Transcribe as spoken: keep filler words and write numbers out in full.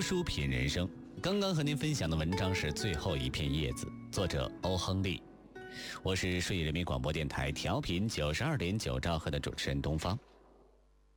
书品人生。刚刚和您分享的文章是《最后一片叶子》，作者欧亨利。我是顺义人民广播电台调频九十二点九兆赫的主持人东方。